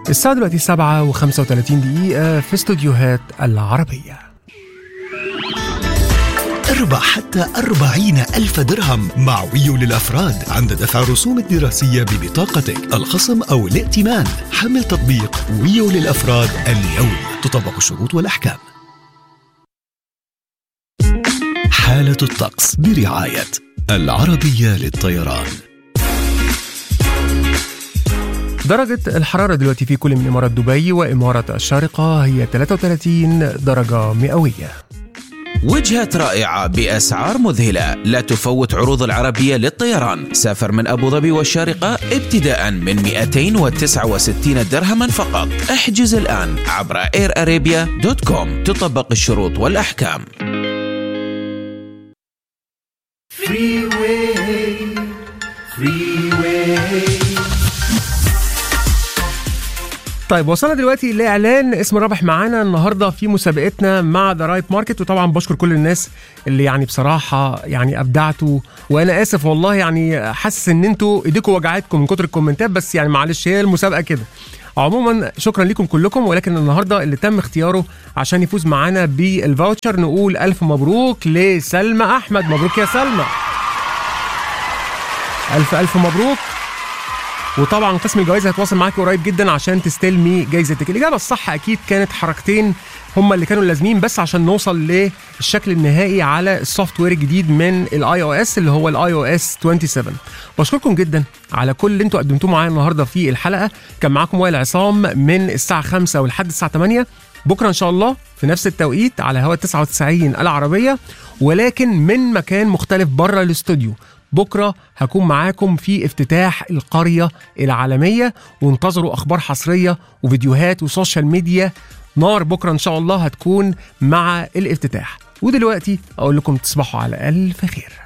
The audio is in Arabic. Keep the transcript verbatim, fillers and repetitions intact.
الساعة دلوقتي سبعة وخمسة وثلاثين دقيقة في استوديوهات العربية. اربح حتى أربعين ألف درهم مع ويو للأفراد عند دفع رسوم الدراسية ببطاقتك، الخصم أو الائتمان. حمل تطبيق ويو للأفراد اليوم، تطبق الشروط والأحكام. حالة الطقس برعاية العربية للطيران. درجة الحرارة دلوقتي في كل من إمارة دبي وإمارة الشارقة هي ثلاثة وثلاثين درجة مئوية. وجهة رائعة بأسعار مذهلة، لا تفوت عروض العربية للطيران. سافر من أبو ظبي والشارقة ابتداء من مئتين وتسعة وستين درهما فقط. احجز الآن عبر اير ارابيا دوت كوم، تطبق الشروط والأحكام. Freeway, freeway. طيب وصلنا دلوقتي لإعلان اسم الرابح معانا النهاردة في مسابقتنا مع ذا رايت ماركت. وطبعا بشكر كل الناس اللي يعني بصراحة يعني أبدعتوا، وأنا آسف والله يعني حاسس إن انتوا إيديكم وجعتكم من كتر الكومنتات، بس يعني معلش هي المسابقة كده. عموما شكرا لكم كلكم، ولكن النهاردة اللي تم اختياره عشان يفوز معانا بالفاوتشر نقول ألف مبروك لسلمى أحمد. مبروك يا سلمى، ألف ألف مبروك. وطبعا قسم الجوائز هيتواصل معاكي قريب جدا عشان تستلمي جايزتك. الإجابة الصح أكيد كانت حركتين هما اللي كانوا لازمين بس عشان نوصل للشكل النهائي على السوفت وير الجديد من الاي او اس اللي هو الاي او اس سبعة وعشرين. بشكركم جدا على كل اللي انتوا قدمتوه معايا النهارده في الحلقة. كان معاكم وائل عصام من الساعة خمسة ولحد الساعة ثمانية. بكرة إن شاء الله في نفس التوقيت على هوا تسعة وتسعين العربية، ولكن من مكان مختلف بره الاستوديو. بكرة هكون معاكم في افتتاح القرية العالمية، وانتظروا أخبار حصرية وفيديوهات وسوشيال ميديا نار. بكرة إن شاء الله هتكون مع الافتتاح. ودلوقتي أقول لكم تصبحوا على ألف خير.